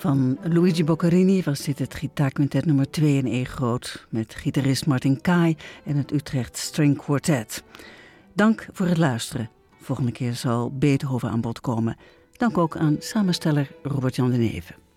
Van Luigi Boccherini was dit het gitaarquintet nummer 2 in E groot met gitarist Martin Kai en het Utrecht String Quartet. Dank voor het luisteren. Volgende keer zal Beethoven aan bod komen. Dank ook aan samensteller Robert-Jan de Neve.